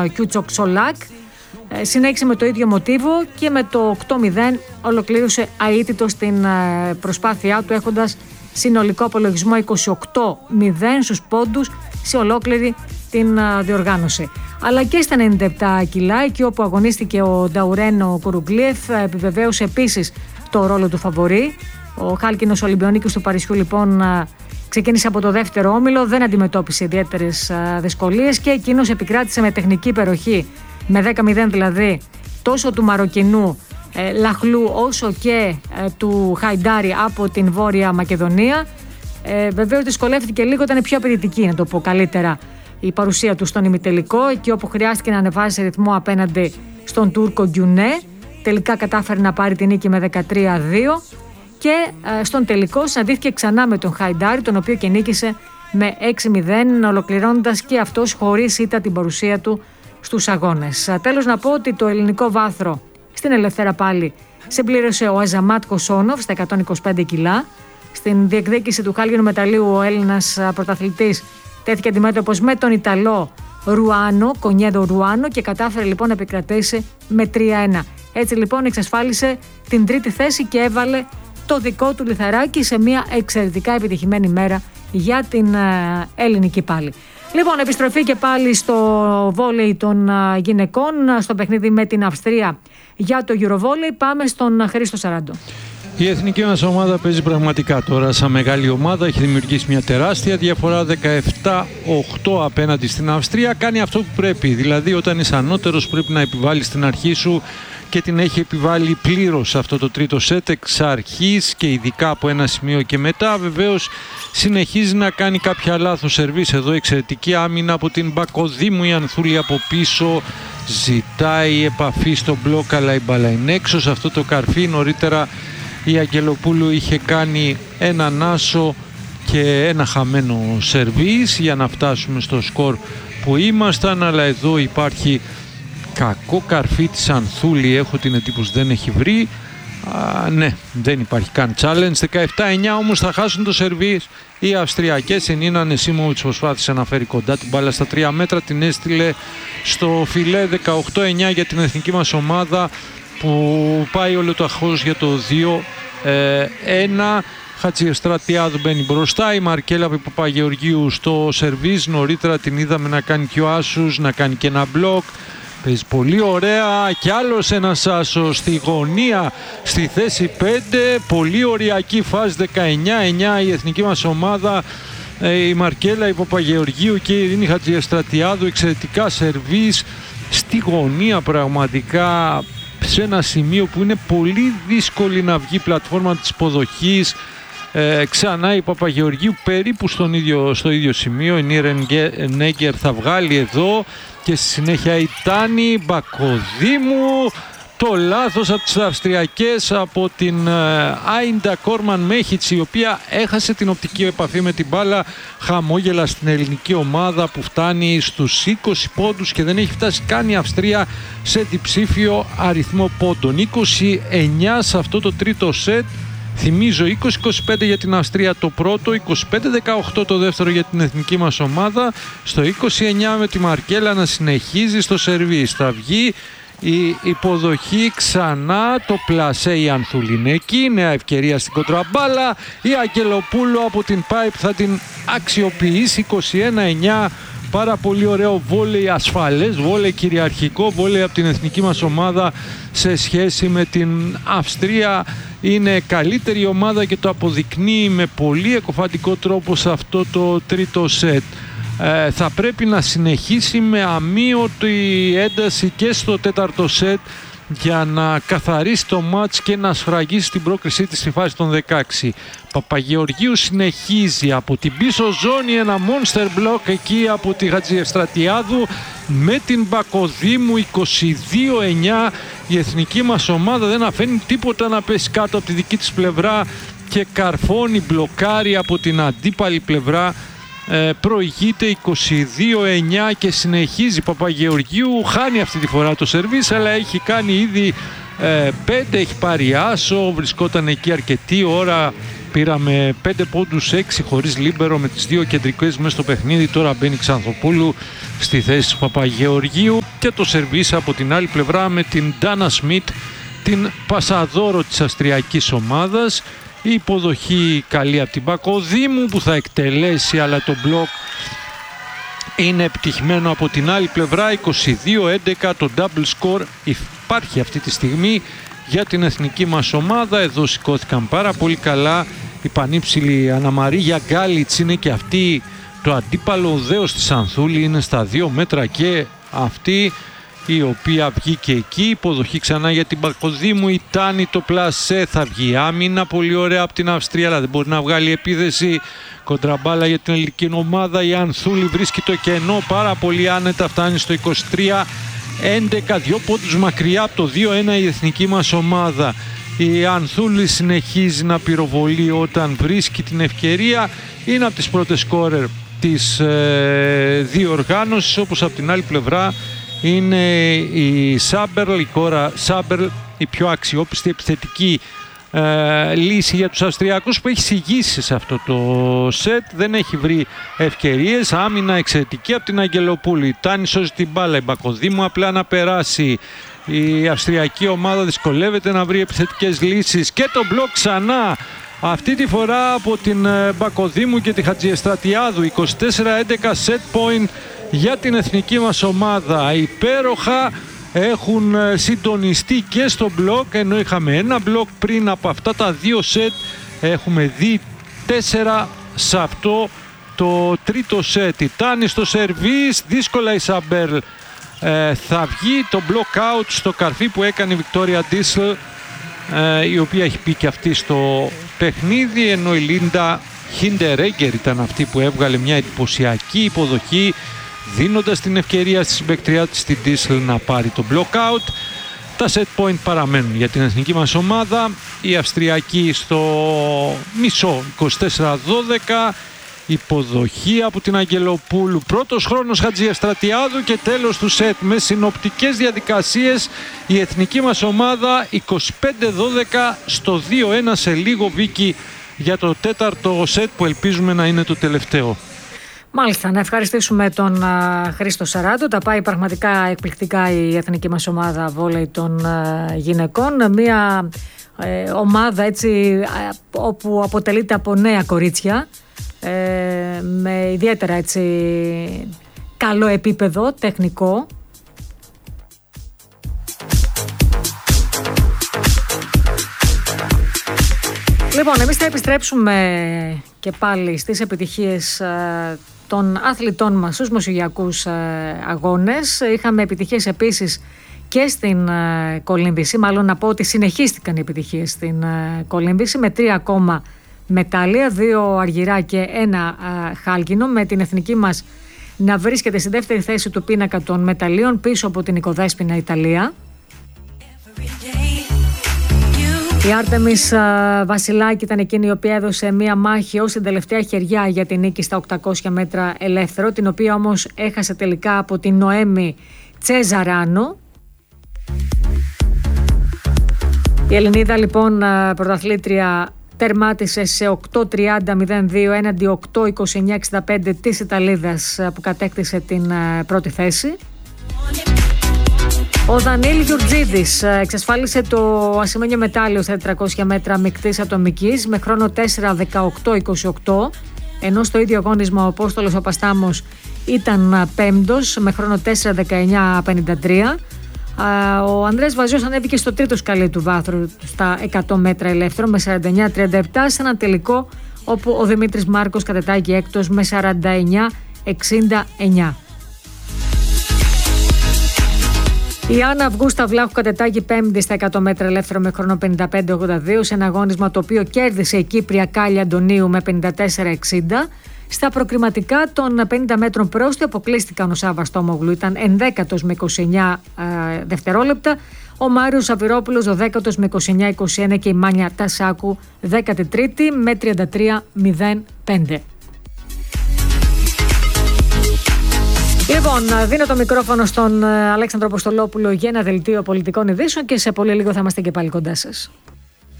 Κιούτσοκ Σολάκ. Συνέχισε με το ίδιο μοτίβο και με το 8-0 ολοκλήρωσε αίτητο στην προσπάθειά του, έχοντας συνολικό απολογισμό 28-0 στους πόντους σε ολόκληρη την διοργάνωση. Αλλά και στα 97 κιλά, εκεί όπου αγωνίστηκε ο Νταουρένο Κουρουγκλίεφ, επιβεβαίωσε επίσης το ρόλο του φαβορί. Ο χάλκινος Ολυμπιονίκης του Παρισιού λοιπόν ξεκίνησε από το δεύτερο όμιλο, δεν αντιμετώπισε ιδιαίτερες δυσκολίες και εκείνος επικράτησε με τεχνική υπεροχή, με 10-0 δηλαδή, τόσο του Μαροκινού Λαχλού όσο και του Χαϊντάρη από την Βόρεια Μακεδονία. Βεβαίως δυσκολεύτηκε λίγο, ήταν πιο απαιτητική, να το πω καλύτερα, η παρουσία του στον ημιτελικό, εκεί όπου χρειάστηκε να ανεβάσει ρυθμό απέναντι στον Τούρκο Γκιουνέ. Τελικά κατάφερε να πάρει την νίκη με 13-2 και στον τελικό συναντήθηκε ξανά με τον Χαϊντάρη, τον οποίο και νίκησε με 6-0, ολοκληρώνοντας και αυτός χωρίς ήττα την παρουσία του στους αγώνες. Τέλος να πω ότι το ελληνικό βάθρο στην ελευθέρα πάλι συμπλήρωσε ο Αζαμάτ Κοσόνοφ στα 125 κιλά. Στην διεκδίκηση του χάλκινου μεταλλίου ο Έλληνας πρωταθλητής τέθηκε αντιμέτωπος με τον Ιταλό Κονιέδο Ρουάνο και κατάφερε λοιπόν να επικρατήσει με 3-1. Έτσι λοιπόν εξασφάλισε την τρίτη θέση και έβαλε το δικό του λιθαράκι σε μια εξαιρετικά επιτυχημένη μέρα για την ελληνική πάλι. Λοιπόν, επιστροφή και πάλι στο βόλεϊ των γυναικών, στο παιχνίδι με την Αυστρία για το Eurovόλεϊ. Πάμε στον Χρήστο Σαράντο. Η εθνική μας ομάδα παίζει πραγματικά τώρα σαν μεγάλη ομάδα. Έχει δημιουργήσει μια τεράστια διαφορά, 17-8 απέναντι στην Αυστρία. Κάνει αυτό που πρέπει, δηλαδή όταν είσαι ανώτερος πρέπει να επιβάλλεις την αρχή σου και την έχει επιβάλει πλήρως αυτό το τρίτο σετ εξ αρχής και ειδικά από ένα σημείο και μετά. Βεβαίως συνεχίζει να κάνει κάποια λάθος σερβίς. Εδώ εξαιρετική άμυνα από την Μπακοδήμου, η Ανθούλη από πίσω ζητάει επαφή στο μπλοκ, αλλά η μπάλα είναι έξω. Σε αυτό το καρφί νωρίτερα η Αγγελοπούλου είχε κάνει έναν άσο και ένα χαμένο σερβίς για να φτάσουμε στο σκορ που ήμασταν, αλλά εδώ υπάρχει κακό καρφί της Ανθούλη, έχω την εντύπωση δεν έχει βρει. Ναι, δεν υπάρχει καν challenge. 17-9 όμως θα χάσουν το σερβίς οι Αυστριακές. Η Νίνα Νεσίμοβιτς προσπάθησε να φέρει κοντά την μπάλα στα 3 μέτρα, την έστειλε στο φιλέ. 18-9 για την εθνική μας ομάδα που πάει όλο το αχώς για το 2-1. Χατζηστρατιάδου μπαίνει μπροστά, η Μαρκέλα Παπαγεωργίου στο σερβίς. Νωρίτερα την είδαμε να κάνει και ο άσους, να κάνει και ένα μπλοκ. Παίζει πολύ ωραία και άλλος ένας άσος στη γωνία στη θέση 5. Πολύ ωριακή φάση, 19-9 η εθνική μας ομάδα. Η Μαρκέλα, η Παπαγεωργίου και η Ειρήνη Χατζηστρατιάδου, εξαιρετικά σερβίς στη γωνία, πραγματικά σε ένα σημείο που είναι πολύ δύσκολη να βγει η πλατφόρμα της υποδοχής. Ξανά η Παπαγεωργίου περίπου στο ίδιο σημείο. Η Νίρεν Νέγκερ θα βγάλει εδώ και στη συνέχεια η Τάνη Μπακοδήμου. Το λάθος από τις Αυστριακές, από την Άιντα Κόρμαν Μέχιτς, η οποία έχασε την οπτική επαφή με την μπάλα. Χαμόγελα στην ελληνική ομάδα που φτάνει στους 20 πόντους και δεν έχει φτάσει καν η Αυστρία σε διψήφιο αριθμό πόντων. 29 σε αυτό το τρίτο σετ. Θυμίζω 20-25 για την Αυστρία το πρώτο, 25-18 το δεύτερο για την εθνική μας ομάδα. Στο 29 με τη Μαρκέλα να συνεχίζει στο σερβίς. Θα βγει η υποδοχή ξανά, το πλασέ η Ανθουλινέκη, νέα ευκαιρία στην κοντραμπάλα. Η Αγγελοπούλου από την πάιπ θα την αξιοποιήσει. 21-9. Πάρα πολύ ωραίο βόλεϊ, ασφαλές βόλεϊ, κυριαρχικό βόλεϊ από την εθνική μας ομάδα σε σχέση με την Αυστρία. Είναι καλύτερη ομάδα και το αποδεικνύει με πολύ εκοφαντικό τρόπο σε αυτό το τρίτο σετ. Θα πρέπει να συνεχίσει με αμύωτη ένταση και στο τέταρτο σετ για να καθαρίσει το μάτς και να σφραγίσει την πρόκρισή της στη φάση των 16. Παπαγεωργίου συνεχίζει από την πίσω ζώνη, ένα monster block εκεί από τη Χατζηστρατιάδου με την Μπακοδήμου. 22-9. Η εθνική μας ομάδα δεν αφήνει τίποτα να πέσει κάτω από τη δική της πλευρά και καρφώνει, μπλοκάρει από την αντίπαλη πλευρά. Προηγείται 22-9 και συνεχίζει. Παπαγεωργίου χάνει αυτή τη φορά το σερβίς, αλλά έχει κάνει ήδη 5 έχει πάρει άσο, βρισκόταν εκεί αρκετή ώρα. Πήραμε 5 πόντους, 6 χωρίς λίμπερο με τις 2 κεντρικές μέσα στο παιχνίδι. Τώρα μπαίνει Ξανθοπούλου στη θέση του Παπαγεωργίου και το σερβίς από την άλλη πλευρά με την Ντάνα Σμιτ, την πασαδόρο της αυστριακής ομάδας. Η υποδοχή καλή από την Πακοδήμου που θα εκτελέσει, αλλά το μπλοκ είναι επιτυχημένο από την άλλη πλευρά. 22-11 το double score υπάρχει αυτή τη στιγμή για την εθνική μας ομάδα. Εδώ σηκώθηκαν πάρα πολύ καλά. Η πανύψηλη Αναμαρίγια Γκάλιτς είναι και αυτή το αντίπαλο δέος της Ανθούλη, είναι στα 2 μέτρα και αυτή η οποία βγήκε εκεί. Υποδοχή ξανά για την Πακοδήμου. Η Τάνη το πλασέ, θα βγει άμυνα πολύ ωραία από την Αυστρία, αλλά δεν μπορεί να βγάλει επίθεση. Κοντραμπάλα για την ελληνική ομάδα. Η Ανθούλη βρίσκει το κενό πάρα πολύ άνετα, φτάνει στο 23-11, 2 πόντους μακριά από το 2-1 η εθνική μας ομάδα. Η Ανθούλη συνεχίζει να πυροβολεί όταν βρίσκει την ευκαιρία. Είναι από τις πρώτες σκόρερ της διοργάνωσης, όπως από την άλλη πλευρά είναι η Σάμπερλ, η κόρα Σάμπερλ, η πιο αξιόπιστη επιθετική λύση για τους Αυστριακούς, που έχει συγγύσει σε αυτό το σετ. Δεν έχει βρει ευκαιρίες. Άμυνα εξαιρετική από την Αγγελοπούλου. Η Τάνη σώζει την μπάλα. Η Μπακοδήμου απλά να περάσει. Η αυστριακή ομάδα δυσκολεύεται να βρει επιθετικές λύσεις και το μπλοκ ξανά, αυτή τη φορά από την Μπακοδήμου και τη Χατζιεστρατιάδου. 24-11 set point για την εθνική μας ομάδα. Υπέροχα έχουν συντονιστεί και στο μπλοκ, ενώ είχαμε ένα μπλοκ πριν από αυτά τα 2 σετ. Έχουμε δει 4 σε αυτό το τρίτο σετ. Η Τάνη στο σερβίς, δύσκολα η Σαμπέρλ θα βγει. Το block out στο καρφί που έκανε η Βικτόρια Ντίσλ, η οποία έχει πει και αυτή στο παιχνίδι, ενώ η Λίντα Χίντερέγκερ ήταν αυτή που έβγαλε μια εντυπωσιακή υποδοχή, δίνοντας την ευκαιρία στη συμπαικτριά της την Ντίσλ να πάρει το block out. Τα set point παραμένουν για την εθνική μας ομάδα. Η Αυστριακή στο μισό, 24-12. Υποδοχή από την Αγγελοπούλου. Πρώτος χρόνος Χατζιεστρατιάδου και τέλος του σετ. Με συνοπτικές διαδικασίες η εθνική μας ομάδα 25-12 στο 2-1 σε λίγο, Βίκη, για το τέταρτο σετ που ελπίζουμε να είναι το τελευταίο. Μάλιστα, να ευχαριστήσουμε τον Χρήστο Σαράντο. Τα πάει πραγματικά εκπληκτικά η εθνική μας ομάδα βόλεϊ των γυναικών. Μια ομάδα έτσι όπου αποτελείται από νέα κορίτσια με ιδιαίτερα έτσι καλό επίπεδο τεχνικό. Λοιπόν, εμείς θα επιστρέψουμε και πάλι στις επιτυχίες των αθλητών μας στους μεσογειακούς αγώνες. Είχαμε επιτυχίες επίσης και στην κολύμβηση, μάλλον να πω ότι συνεχίστηκαν οι επιτυχίες στην κολύμβηση με 3 ακόμα μετάλλια, 2 αργυρά και 1 χάλκινο, με την εθνική μας να βρίσκεται στη δεύτερη θέση του πίνακα των μεταλλίων πίσω από την Οικοδέσποινα Ιταλία. Η Άρτεμις Βασιλάκη ήταν εκείνη η οποία έδωσε μία μάχη ως την τελευταία χεριά για την νίκη στα 800 μέτρα ελεύθερο, την οποία όμως έχασε τελικά από την Νοέμι Τσεζαράνο. Η Ελληνίδα λοιπόν πρωταθλήτρια τερμάτισε σε 8:30.02 έναντι 8:29.65 της Ιταλίδας που κατέκτησε την πρώτη θέση. Ο Δανίλ Γιουρτζίδης εξασφάλισε το ασημένιο μετάλλιο στα 400 μέτρα μεικτής ατομικής με χρόνο 4:18.28, ενώ στο ίδιο αγώνισμα ο Απόστολος Παπαστάμος ήταν πέμπτος με χρόνο 4:19.53. Ο Ανδρέας Βαζιός ανέβηκε στο τρίτο σκαλί του βάθρου στα 100 μέτρα ελεύθερο με 49.37 σε ένα τελικό όπου ο Δημήτρης Μάρκος κατετάγει έκτος με 49.69. Η Άννα Αυγούστα Βλάχου κατετάγει πέμπτη στα 100 μέτρα ελεύθερο με χρόνο 55.82 σε ένα αγώνισμα το οποίο κέρδισε η Κύπρια Κάλλη Αντωνίου με 54.60. Στα προκριματικά των 50 μέτρων πρόστιο αποκλείστηκαν ο Σάββας Τόμογλου, ήταν 11ος με 29 δευτερόλεπτα, ο Μάριος Σαββυρόπουλος 12ος με 29-21 και η Μάνια Τασάκου 13η με 33.05. Λοιπόν, δίνω το μικρόφωνο στον Αλέξανδρο Αποστολόπουλο για ένα δελτίο πολιτικών ειδήσεων και σε πολύ λίγο θα είμαστε και πάλι κοντά σας.